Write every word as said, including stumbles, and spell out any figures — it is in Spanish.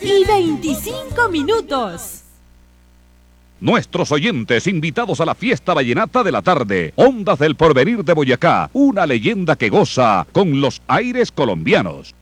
y veinticinco minutos. Nuestros oyentes invitados a la fiesta vallenata de la tarde. Ondas del Porvenir de Boyacá, una leyenda que goza con los aires colombianos.